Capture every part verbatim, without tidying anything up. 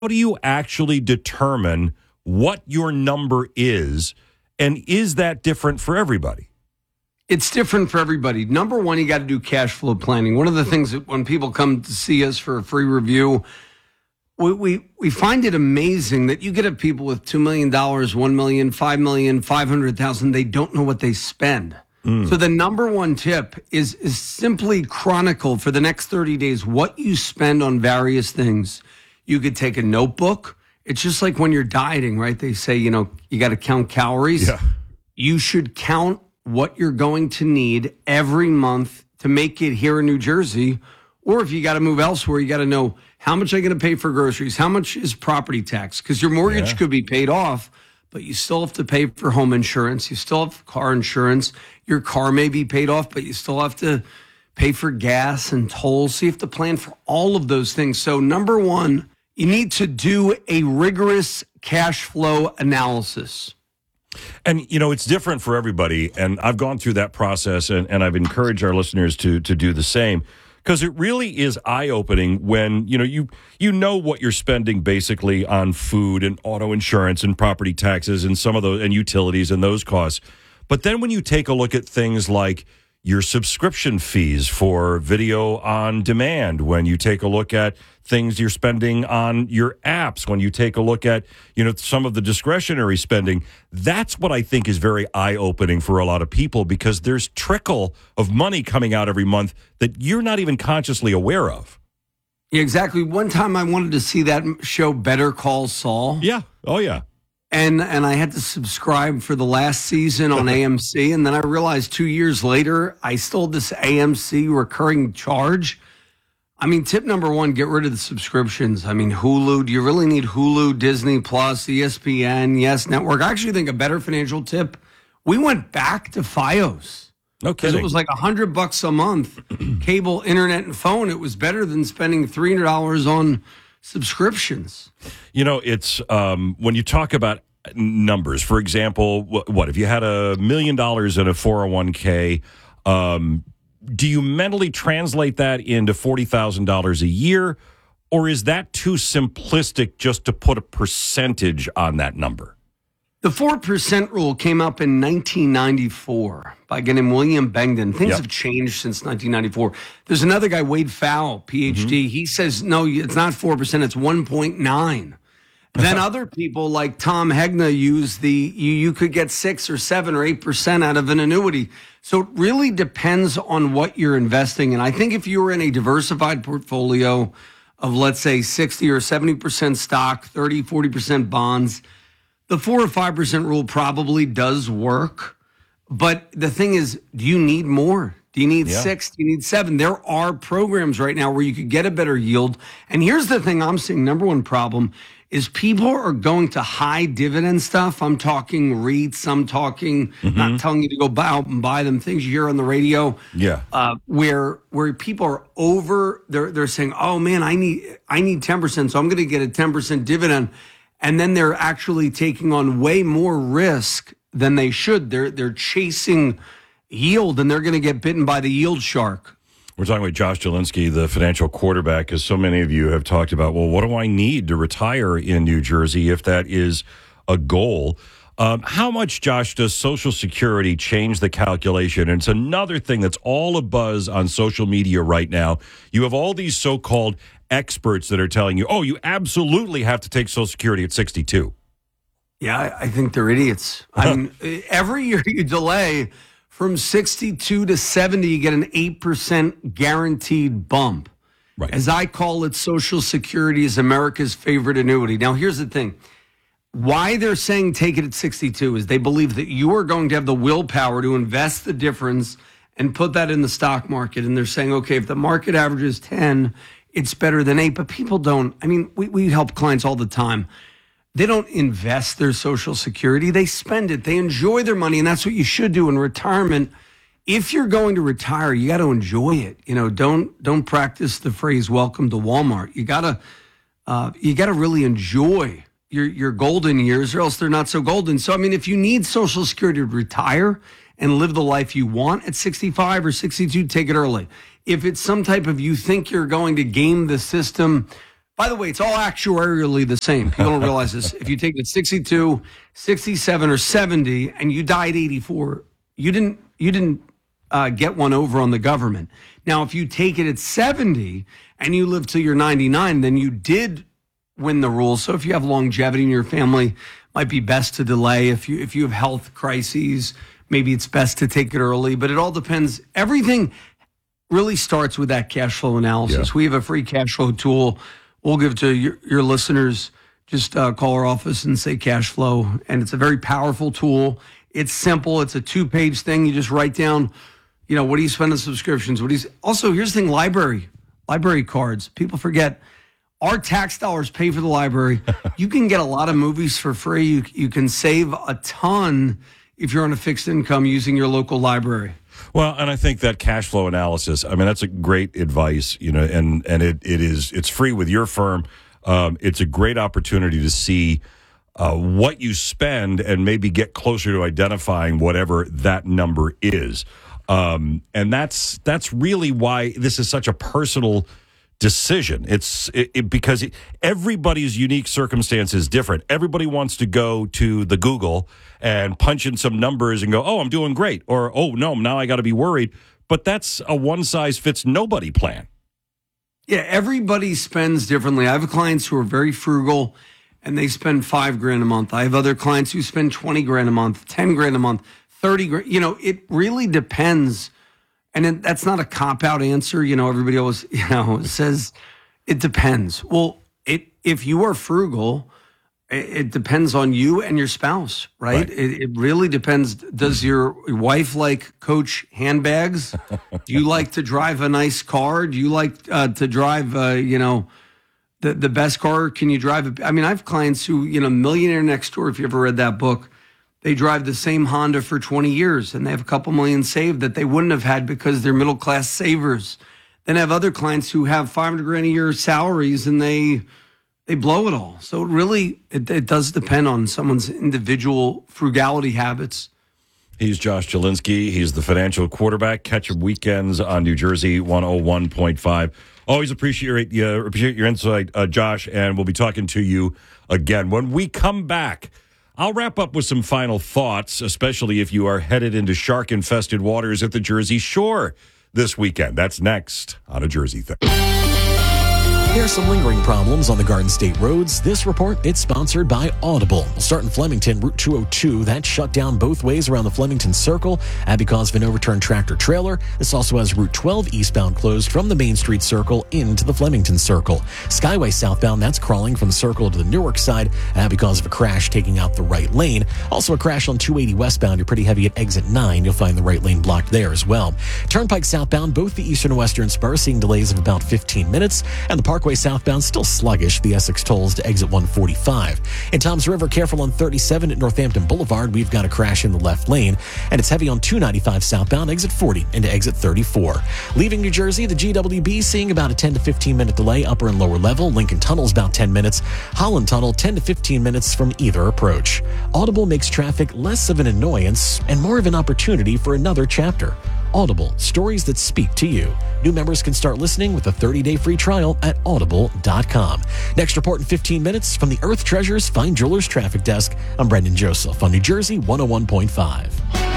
how do you actually determine what your number is, and is that different for everybody? It's different for everybody. Number one, you got to do cash flow planning. One of the things that when people come to see us for a free review, we we, we find it amazing that you get at people with two million dollars, one million dollars, five million dollars, five hundred thousand dollars, they don't know what they spend. Mm. So the number one tip is, is simply chronicle for the next thirty days what you spend on various things. You could take a notebook. It's just like when you're dieting, right? They say, you know, you got to count calories. Yeah. You should count what you're going to need every month to make it here in New Jersey. Or if you got to move elsewhere, you got to know how much I'm going to pay for groceries. How much is property tax? Because your mortgage yeah. could be paid off, but you still have to pay for home insurance. You still have car insurance. Your car may be paid off, but you still have to pay for gas and tolls. So you have to plan for all of those things. So number one, you need to do a rigorous cash flow analysis. And, you know, it's different for everybody. And I've gone through that process, and, and I've encouraged our listeners to to do the same, because it really is eye-opening when, you know, you you know what you're spending basically on food and auto insurance and property taxes and some of those and utilities and those costs. But then when you take a look at things like your subscription fees for video on demand, when you take a look at things you're spending on your apps, when you take a look at, you know, some of the discretionary spending, that's what I think is very eye-opening for a lot of people, because there's trickle of money coming out every month that you're not even consciously aware of. Yeah, exactly. One time I wanted to see that show Better Call Saul. Yeah. Oh, yeah. And and I had to subscribe for the last season on A M C. And then I realized two years later, I still had this A M C recurring charge. I mean, tip number one, get rid of the subscriptions. I mean, Hulu, do you really need Hulu, Disney Plus, E S P N, Yes Network? I actually think a better financial tip, we went back to Fios. No kidding. Because it was like one hundred bucks a month, cable, internet, and phone. It was better than spending three hundred dollars on subscriptions. You know, it's um, when you talk about numbers, for example, what, what if you had a million dollars in a four oh one k, um, do you mentally translate that into forty thousand dollars a year, or is that too simplistic just to put a percentage on that number? The four percent rule came up in nineteen ninety-four by a guy named William Bengden. Things yep. have changed since nineteen ninety-four. There's another guy, Wade Fowle, P H D. Mm-hmm. He says, no, it's not four percent, it's one point nine. Then other people like Tom Hegna use the, you, you could get six or seven or eight percent out of an annuity. So it really depends on what you're investing in. I think if you were in a diversified portfolio of, let's say, sixty or seventy percent stock, thirty, forty percent bonds, the four or five percent rule probably does work. But the thing is, do you need more? Do you need yeah. six? Do you need seven? There are programs right now where you could get a better yield. And here's the thing I'm seeing, number one problem is people are going to high dividend stuff. I'm talking REITs. I'm talking, mm-hmm. not telling you to go buy out and buy them, things you hear on the radio. Yeah. Uh, where where people are over, they're they're saying, oh man, I need I need ten percent, so I'm going to get a ten percent dividend. And then they're actually taking on way more risk than they should. They're they're chasing yield, and they're going to get bitten by the yield shark. We're talking with Josh Jelinski, the financial quarterback, as so many of you have talked about, well, what do I need to retire in New Jersey if that is a goal? Um, how much, Josh, does Social Security change the calculation? And it's another thing that's all abuzz on social media right now. You have all these so-called experts that are telling you, oh, you absolutely have to take Social Security at sixty-two. Yeah, I, I think they're idiots. I mean, every year you delay from sixty-two to seventy, you get an eight percent guaranteed bump. Right. As I call it, Social Security is America's favorite annuity. Now, here's the thing. Why they're saying take it at sixty-two is they believe that you are going to have the willpower to invest the difference and put that in the stock market. And they're saying, okay, if the market average is ten, it's better than eight. But people don't. I mean, we, we help clients all the time. They don't invest their Social Security. They spend it. They enjoy their money, and that's what you should do in retirement. If you're going to retire, you got to enjoy it. You know, don't don't practice the phrase "Welcome to Walmart." You gotta uh, you gotta really enjoy your your golden years, or else they're not so golden. So, I mean, if you need Social Security to retire and live the life you want at sixty-five or sixty-two, take it early. If it's some type of you think you're going to game the system By the way, it's all actuarially the same. People don't realize this. If you take it sixty-two, sixty-seven, or seventy, and you died eighty-four, you didn't you didn't uh, get one over on the government. Now, if you take it at seventy and you live till you're ninety-nine, then you did win the rules. So if you have longevity in your family, might be best to delay. If you if you have health crises, maybe it's best to take it early. But it all depends. Everything really starts with that cash flow analysis. Yeah. We have a free cash flow tool. We'll give it to your, your listeners. Just uh, call our office and say cash flow. And it's a very powerful tool. It's simple. It's a two-page thing. You just write down, you know, what do you spend on subscriptions? What do you, also, here's the thing, library, library cards. People forget our tax dollars pay for the library. You can get a lot of movies for free. You, you can save a ton if you're on a fixed income using your local library. Well, and I think that cash flow analysis, I mean, that's a great advice, you know, and, and it, it is, it's free with your firm. Um, it's a great opportunity to see uh, what you spend and maybe get closer to identifying whatever that number is. Um, and that's, that's really why this is such a personal decision. It's it, it, because it, everybody's unique circumstance is different. Everybody wants to go to the Google and punch in some numbers and go, oh, I'm doing great. Or, oh, no, now I got to be worried. But that's a one-size-fits-nobody plan. Yeah, everybody spends differently. I have clients who are very frugal, and they spend five grand a month. I have other clients who spend twenty grand a month, ten grand a month, thirty grand. You know, it really depends. And it, that's not a cop-out answer. You know, everybody always, you know, says it depends. Well, it if you are frugal, it, it depends on you and your spouse, right? right. It, it really depends. Does your wife like Coach handbags? Do you like to drive a nice car? Do you like uh, to drive, uh, you know, the, the best car? Can you drive? A, I mean, I have clients who, you know, Millionaire Next Door, if you ever read that book, they drive the same Honda for twenty years, and they have a couple million saved that they wouldn't have had because they're middle-class savers. Then I have other clients who have five hundred grand a year salaries, and they they blow it all. So it really, it, it does depend on someone's individual frugality habits. He's Josh Jelinski. He's the financial quarterback. Catch him weekends on New Jersey one oh one point five. Always appreciate, uh, appreciate your insight, uh, Josh, and we'll be talking to you again. When we come back, I'll wrap up with some final thoughts, especially if you are headed into shark-infested waters at the Jersey Shore this weekend. That's next on A Jersey Thing. There are some lingering problems on the Garden State roads. This report, it's sponsored by Audible. We'll start in Flemington, Route two oh two. That shut down both ways around the Flemington Circle and because of an overturned tractor trailer. This also has Route twelve eastbound closed from the Main Street Circle into the Flemington Circle. Skyway southbound, that's crawling from the Circle to the Newark side and because of a crash taking out the right lane. Also a crash on two eighty westbound. You're pretty heavy at exit nine. You'll find the right lane blocked there as well. Turnpike southbound, both the eastern and western spur seeing delays of about fifteen minutes. And the Parkway southbound still sluggish, the Essex tolls to exit one forty-five. In Toms River, careful on thirty-seven at Northampton Boulevard. We've got a crash in the left lane, and it's heavy on two ninety-five southbound, exit forty into exit thirty-four. Leaving New Jersey, the G W B seeing about a ten to fifteen minute delay upper and lower level. Lincoln Tunnel's about ten minutes. Holland Tunnel ten to fifteen minutes from either approach. Audible makes traffic less of an annoyance and more of an opportunity for another chapter. Audible, stories that speak to you. New members can start listening with a thirty-day free trial at audible dot com. Next report in fifteen minutes from the Earth Treasures Fine Jewelers Traffic Desk. I'm Brendan Joseph on New Jersey one oh one point five.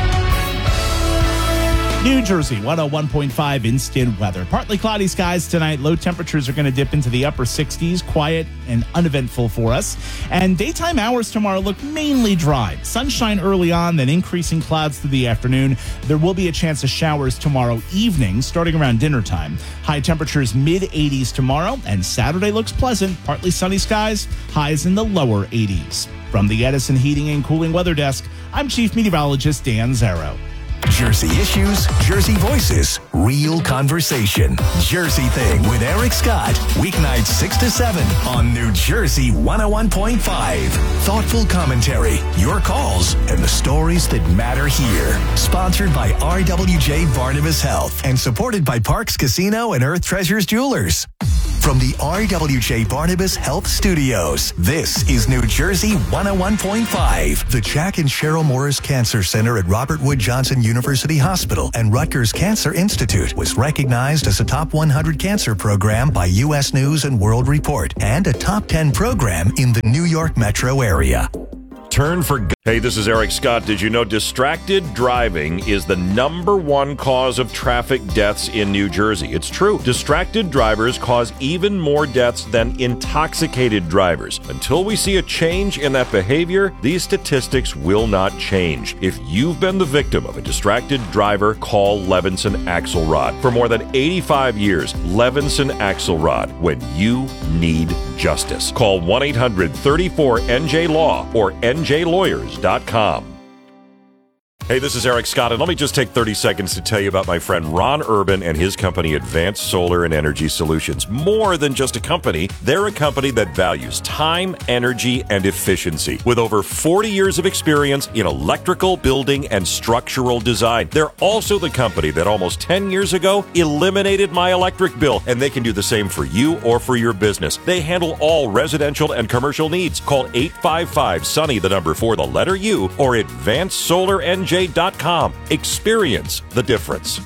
New Jersey, one oh one point five instant weather. Partly cloudy skies tonight. Low temperatures are going to dip into the upper sixties. Quiet and uneventful for us. And daytime hours tomorrow look mainly dry. Sunshine early on, then increasing clouds through the afternoon. There will be a chance of showers tomorrow evening, starting around dinner time. High temperatures mid eighties tomorrow, and Saturday looks pleasant. Partly sunny skies, highs in the lower eighties. From the Edison Heating and Cooling Weather Desk, I'm Chief Meteorologist Dan Zarrow. Jersey issues, Jersey voices, real conversation. Jersey Thing with Eric Scott. Weeknights six to seven on New Jersey one oh one point five. Thoughtful commentary, your calls, and the stories that matter here. Sponsored by R W J Barnabas Health and supported by Parks Casino and Earth Treasures Jewelers. From the R W J Barnabas Health Studios, this is New Jersey one oh one point five. The Jack and Cheryl Morris Cancer Center at Robert Wood Johnson University Hospital and Rutgers Cancer Institute was recognized as a top one hundred cancer program by U S News and World Report and a top ten program in the New York metro area. Turn for good. Hey, this is Eric Scott. Did you know distracted driving is the number one cause of traffic deaths in New Jersey? It's true. Distracted drivers cause even more deaths than intoxicated drivers. Until we see a change in that behavior, these statistics will not change. If you've been the victim of a distracted driver, call Levinson Axelrod. For more than eighty-five years, Levinson Axelrod, when you need justice. Call one eight hundred thirty-four N J Law or N J lawyers dot com. Hey, this is Eric Scott, and let me just take thirty seconds to tell you about my friend Ron Urban and his company, Advanced Solar and Energy Solutions. More than just a company, they're a company that values time, energy, and efficiency. With over forty years of experience in electrical, building, and structural design. They're also the company that almost ten years ago eliminated my electric bill, and they can do the same for you or for your business. They handle all residential and commercial needs. Call eight five five SUNNY, the number for the letter U, or Advanced Solar N J dot com. Experience the difference.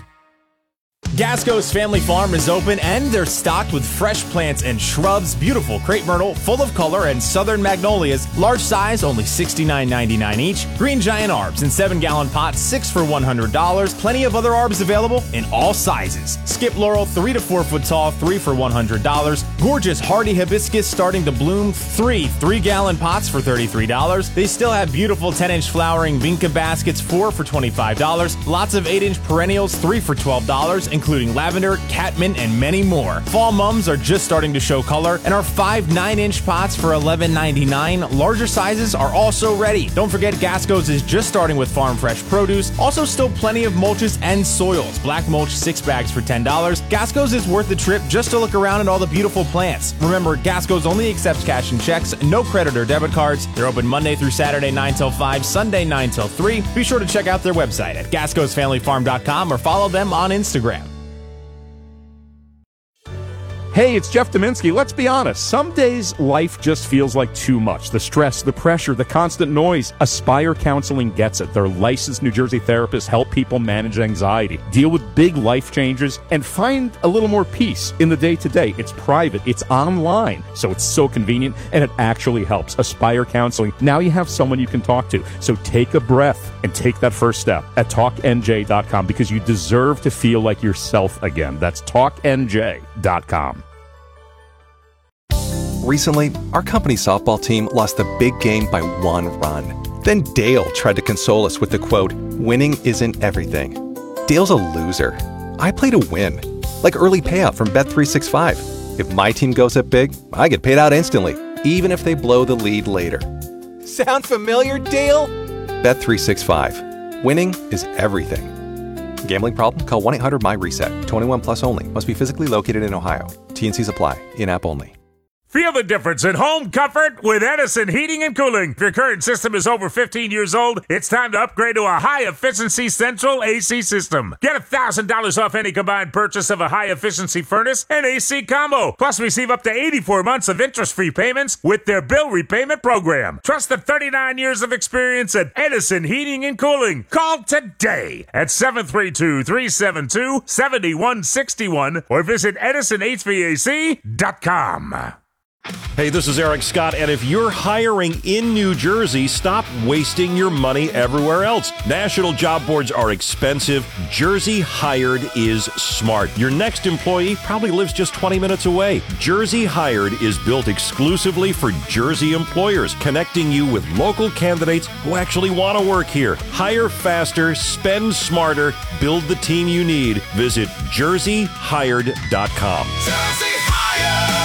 Gasco's Family Farm is open and they're stocked with fresh plants and shrubs, beautiful crepe myrtle, full of color, and southern magnolias, large size, only sixty-nine ninety-nine each, green giant arbs in seven gallon pots, six for one hundred dollars, plenty of other arbs available in all sizes. Skip laurel, three to four foot tall, three for one hundred dollars, gorgeous hardy hibiscus starting to bloom, three three gallon pots for thirty-three dollars. They still have beautiful ten inch flowering vinca baskets, four for twenty-five dollars, lots of eight inch perennials, three for twelve dollars, including lavender, catmint, and many more. Fall mums are just starting to show color, and our five nine inch pots for eleven ninety-nine. Larger sizes are also ready. Don't forget, Gasco's is just starting with farm fresh produce. Also, still plenty of mulches and soils. Black mulch, six bags for ten dollars. Gasco's is worth the trip just to look around at all the beautiful plants. Remember, Gasco's only accepts cash and checks, no credit or debit cards. They're open Monday through Saturday, nine till five, Sunday, nine till three. Be sure to check out their website at gascos family farm dot com or follow them on Instagram. Hey, it's Jeff Dominski. Let's be honest. Some days life just feels like too much. The stress, the pressure, the constant noise. Aspire Counseling gets it. Their licensed New Jersey therapists help people manage anxiety, deal with big life changes, and find a little more peace in the day-to-day. It's private. It's online. So it's so convenient, and it actually helps. Aspire Counseling. Now you have someone you can talk to. So take a breath and take that first step at talk N J dot com because you deserve to feel like yourself again. That's talk N J dot com. Recently, our company softball team lost a big game by one run. Then Dale tried to console us with the quote, "Winning isn't everything." Dale's a loser. I play to win, like early payout from Bet three sixty-five. If my team goes up big, I get paid out instantly, even if they blow the lead later. Sound familiar, Dale? Bet three sixty-five. Winning is everything. Gambling problem? Call one eight hundred M Y reset. twenty-one plus only. Must be physically located in Ohio. T and Cs apply. In-app only. Feel the difference in home comfort with Edison Heating and Cooling. If your current system is over fifteen years old, it's time to upgrade to a high-efficiency central A C system. Get one thousand dollars off any combined purchase of a high-efficiency furnace and A C combo. Plus, receive up to eighty-four months of interest-free payments with their bill repayment program. Trust the thirty-nine years of experience at Edison Heating and Cooling. Call today at seven three two, three seven two, seven one six one or visit edison h v a c dot com. Hey, this is Eric Scott, and if you're hiring in New Jersey, stop wasting your money everywhere else. National job boards are expensive. Jersey Hired is smart. Your next employee probably lives just twenty minutes away. Jersey Hired is built exclusively for Jersey employers, connecting you with local candidates who actually want to work here. Hire faster, spend smarter, build the team you need. Visit jersey hired dot com. Jersey Hired!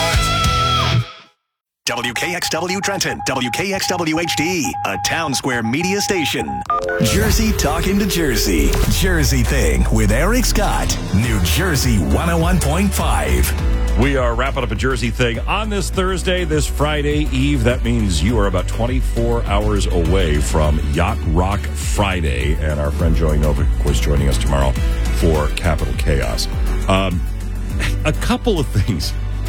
W K X W Trenton, W K X W H D, a Town Square media station. Jersey talking to Jersey. Jersey Thing with Eric Scott. New Jersey one oh one point five. We are wrapping up a Jersey Thing on this Thursday, this Friday Eve. That means you are about twenty-four hours away from Yacht Rock Friday. And our friend Joey Novak, of course, joining us tomorrow for Capital Chaos. Um, a couple of things.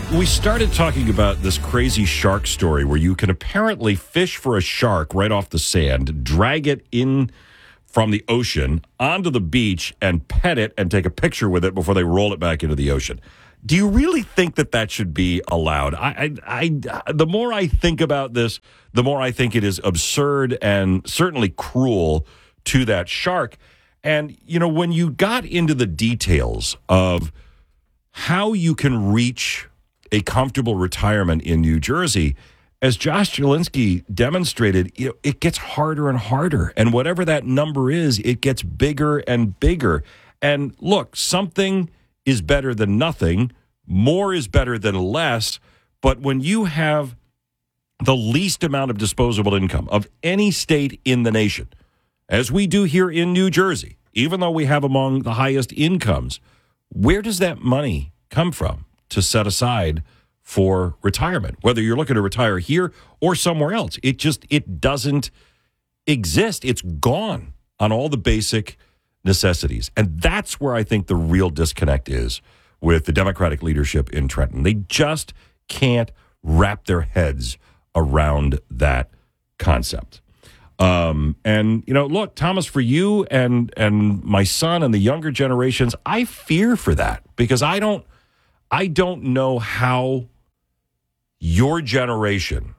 we started talking about this crazy shark story where you can apparently fish for a shark right off the sand, drag it in from the ocean onto the beach and pet it and take a picture with it before they roll it back into the ocean. Do you really think that that should be allowed? I, I, I, the more I think about this, the more I think it is absurd and certainly cruel to that shark. And, you know, when you got into the details of how you can reach a comfortable retirement in New Jersey, as Josh Jelinski demonstrated, you know, it gets harder and harder. And whatever that number is, it gets bigger and bigger. And look, something is better than nothing. More is better than less. But when you have the least amount of disposable income of any state in the nation, as we do here in New Jersey, even though we have among the highest incomes, where does that money come from to set aside for retirement? Whether you're looking to retire here or somewhere else, it just, it doesn't exist. It's gone on all the basic necessities. And that's where I think the real disconnect is with the Democratic leadership in Trenton. They just can't wrap their heads around that concept. Um, and, you know, look, Thomas, for you and and my son and the younger generations, I fear for that because I don't I don't know how your generation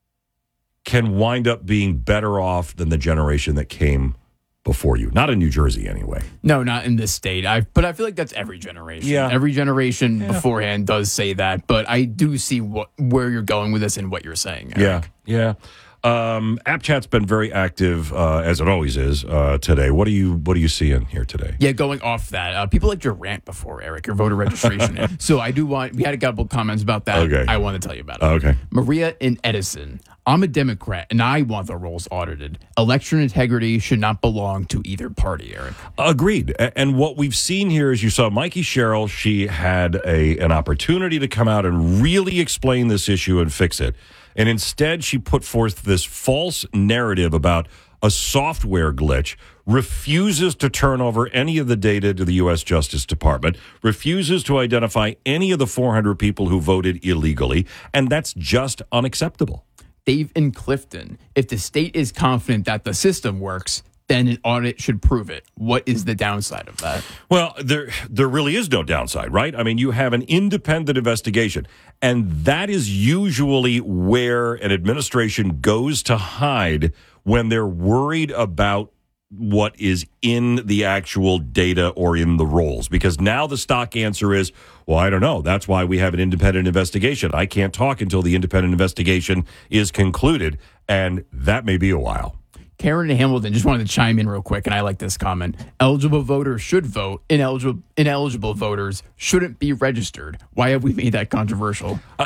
can wind up being better off than the generation that came before you. Not in New Jersey, anyway. No, not in this state. I, but I feel like that's every generation. Yeah. Every generation yeah. beforehand does say that. But I do see what where you're going with this and what you're saying, Eric. Yeah, yeah. Um, App Chat's been very active, uh, as it always is, uh, today. What are you What are you seeing here today? Yeah, going off that, uh, people liked your rant before, Eric, your voter registration. So I do want, we had a couple comments about that. Okay. I want to tell you about it. Okay. Maria in Edison. I'm a Democrat, and I want the rolls audited. Election integrity should not belong to either party, Eric. Agreed. And what we've seen here is you saw Mikey Sherrill. She had a an opportunity to come out and really explain this issue and fix it. And instead, she put forth this false narrative about a software glitch, refuses to turn over any of the data to the U S Justice Department, refuses to identify any of the four hundred people who voted illegally, and that's just unacceptable. Dave in Clifton, if the state is confident that the system works, then an audit should prove it. What is the downside of that? Well, there there really is no downside, right? I mean, you have an independent investigation, and that is usually where an administration goes to hide when they're worried about what is in the actual data or in the rolls. Because now the stock answer is, well, I don't know. That's why we have an independent investigation. I can't talk until the independent investigation is concluded, and that may be a while. Karen in Hamilton just wanted to chime in real quick, and I like this comment. Eligible voters should vote. Ineligible ineligible voters shouldn't be registered. Why have we made that controversial? Uh,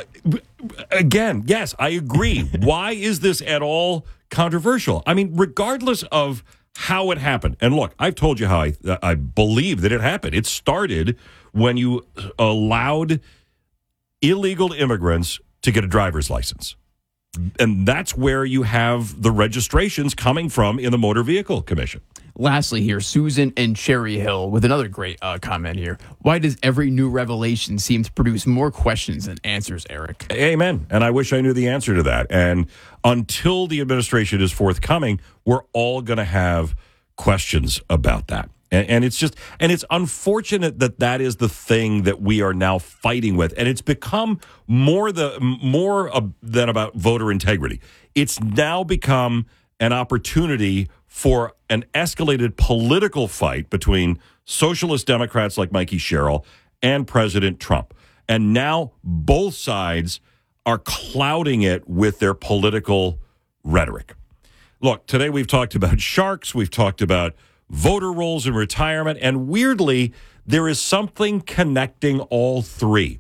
again, yes, I agree. Why is this at all controversial? I mean, regardless of how it happened. And look, I've told you how I, I believe that it happened. It started when you allowed illegal immigrants to get a driver's license. And that's where you have the registrations coming from in the Motor Vehicle Commission. Lastly here, Susan and Cherry Hill with another great uh, comment here. Why does every new revelation seem to produce more questions than answers, Eric? Amen. And I wish I knew the answer to that. And until the administration is forthcoming, we're all going to have questions about that. And, and it's just, and it's unfortunate that that is the thing that we are now fighting with. And it's become more the more uh, than about voter integrity. It's now become an opportunity for an escalated political fight between socialist Democrats like Mikey Sherrill and President Trump. And now both sides are clouding it with their political rhetoric. Look, today we've talked about sharks, we've talked about voter rolls and retirement, and weirdly, there is something connecting all three.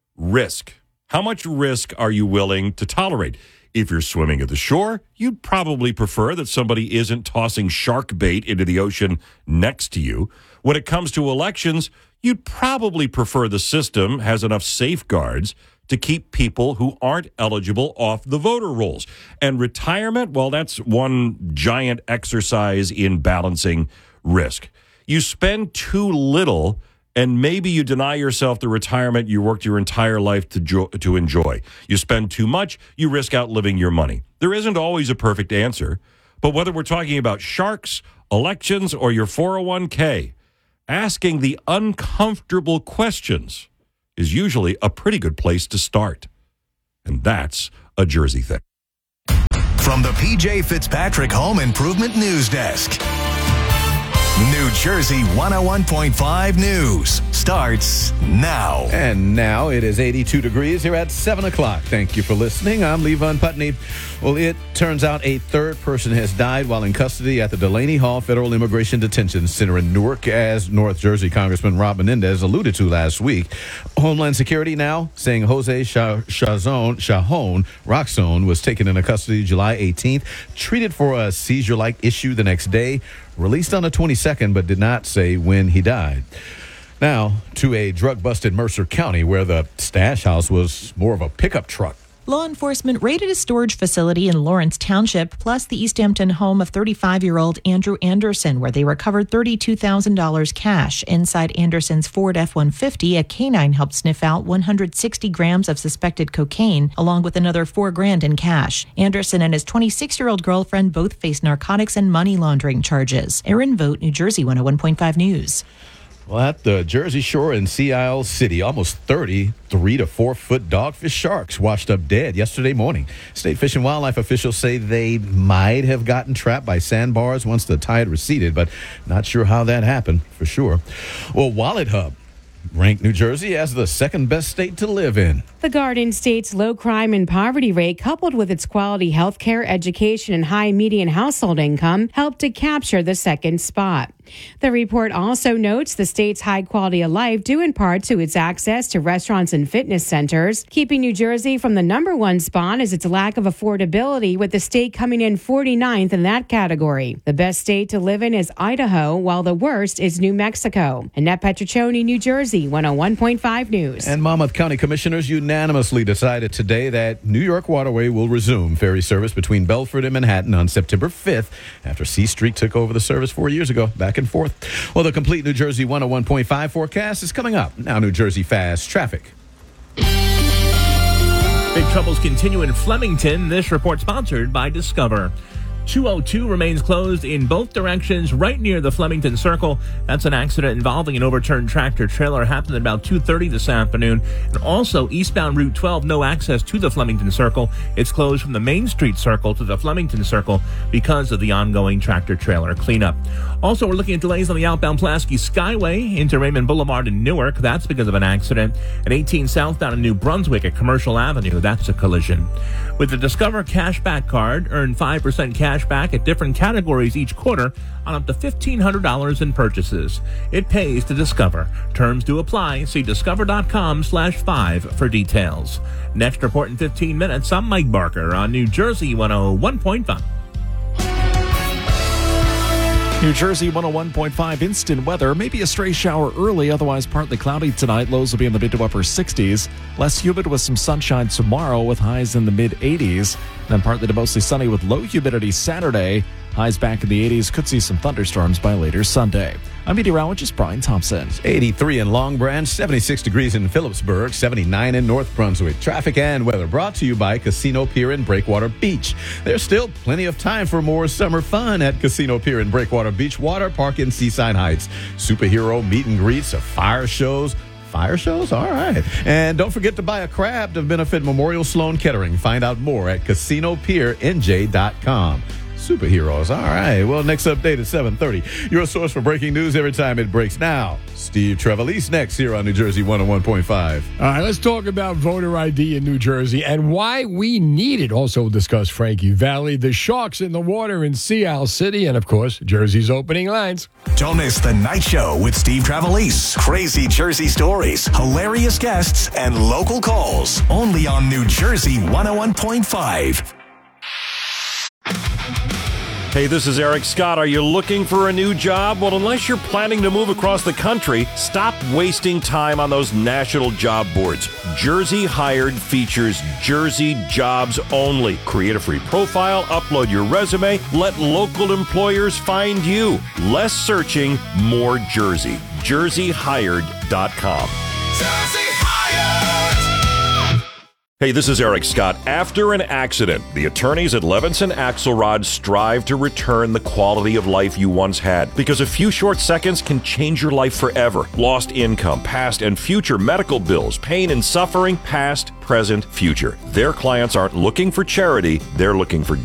Risk. How much risk are you willing to tolerate? If you're swimming at the shore, you'd probably prefer that somebody isn't tossing shark bait into the ocean next to you. When it comes to elections, you'd probably prefer the system has enough safeguards to keep people who aren't eligible off the voter rolls. And retirement, well, that's one giant exercise in balancing risk. You spend too little and maybe you deny yourself the retirement you worked your entire life to, jo- to enjoy. You spend too much, you risk outliving your money. There isn't always a perfect answer, but whether we're talking about sharks, elections, or your four oh one k, asking the uncomfortable questions is usually a pretty good place to start. And that's a Jersey thing. From the P J Fitzpatrick Home Improvement News Desk, New Jersey one oh one point five News starts now. And now it is eighty-two degrees here at seven o'clock. Thank you for listening. I'm Levon Putney. Well, it turns out a third person has died while in custody at the Delaney Hall Federal Immigration Detention Center in Newark, as North Jersey Congressman Rob Menendez alluded to last week. Homeland Security now saying Jose Shazon, Shahon Roxone was taken into custody July eighteenth, treated for a seizure-like issue the next day, released on the twenty-second, but did not say when he died. Now, to a drug-busted Mercer County, where the stash house was more of a pickup truck. Law enforcement raided a storage facility in Lawrence Township, plus the East Hampton home of thirty-five-year-old Andrew Anderson, where they recovered thirty-two thousand dollars cash. Inside Anderson's Ford F one fifty, a canine helped sniff out one hundred sixty grams of suspected cocaine, along with another four grand in cash. Anderson and his twenty-six-year-old girlfriend both face narcotics and money laundering charges. Erin Vogt, New Jersey one oh one point five News. Well, at the Jersey Shore in Sea Isle City, almost thirty three to four foot dogfish sharks washed up dead yesterday morning. State Fish and Wildlife officials say they might have gotten trapped by sandbars once the tide receded, but not sure how that happened for sure. Well, Wallet Hub ranked New Jersey as the second best state to live in. The Garden State's low crime and poverty rate, coupled with its quality health care, education, and high median household income, helped to capture the second spot. The report also notes the state's high quality of life due in part to its access to restaurants and fitness centers. Keeping New Jersey from the number one spot is its lack of affordability, with the state coming in forty-ninth in that category. The best state to live in is Idaho, while the worst is New Mexico. Annette Petriccioni, New Jersey one oh one point five News. And Monmouth County Commissioners unanimously decided today that New York Waterway will resume ferry service between Belford and Manhattan on September fifth after C Street took over the service four years ago. Back and forth. Well, the complete New Jersey one oh one point five forecast is coming up. Now, New Jersey Fast Traffic. Big troubles continue in Flemington. This report sponsored by Discover. two oh two remains closed in both directions right near the Flemington Circle. That's an accident involving an overturned tractor trailer. Happened at about two thirty this afternoon. And also eastbound Route twelve, no access to the Flemington Circle. It's closed from the Main Street Circle to the Flemington Circle because of the ongoing tractor trailer cleanup. Also, we're looking at delays on the outbound Pulaski Skyway into Raymond Boulevard in Newark. That's because of an accident. At eighteen southbound in New Brunswick at Commercial Avenue, that's a collision. With the Discover Cashback Card, earn five percent cash back at different categories each quarter on up to fifteen hundred dollars in purchases. It pays to Discover. Terms do apply. See discover.com slash five for details. Next report in fifteen minutes. I'm Mike Barker on New Jersey one oh one point five. New Jersey one oh one point five instant weather. Maybe a stray shower early, otherwise partly cloudy tonight. Lows will be in the mid to upper sixties. Less humid with some sunshine tomorrow with highs in the mid eighties. Then partly to mostly sunny with low humidity Saturday. Highs back in the eighties. Could see some thunderstorms by later Sunday. I'm meteorologist Brian Thompson. eighty-three in Long Branch, seventy-six degrees in Phillipsburg, seventy-nine in North Brunswick. Traffic and weather brought to you by Casino Pier and Breakwater Beach. There's still plenty of time for more summer fun at Casino Pier and Breakwater Beach Water Park in Seaside Heights. Superhero meet and greets, fire shows. Fire shows? All right. And don't forget to buy a crab to benefit Memorial Sloan Kettering. Find out more at casino pier n j dot com. Superheroes. All right. Well, next update at seven thirty. Your source for breaking news every time it breaks. Now, Steve Trevelise next here on New Jersey one oh one point five. All right, let's talk about voter I D in New Jersey and why we need it. Also, we'll discuss Frankie Valley, the sharks in the water in Sea Isle City, and, of course, Jersey's opening lines. Don't miss The Night Show with Steve Trevelise. Crazy Jersey stories, hilarious guests, and local calls. Only on New Jersey one oh one point five. Hey, this is Eric Scott. Are you looking for a new job? Well, unless you're planning to move across the country, stop wasting time on those national job boards. Jersey Hired features Jersey jobs only. Create a free profile, upload your resume, let local employers find you. Less searching, more Jersey. jersey hired dot com. Hey, this is Eric Scott. After an accident, the attorneys at Levinson Axelrod strive to return the quality of life you once had, because a few short seconds can change your life forever. Lost income, past and future medical bills, pain and suffering, past, present, future. Their clients aren't looking for charity, they're looking for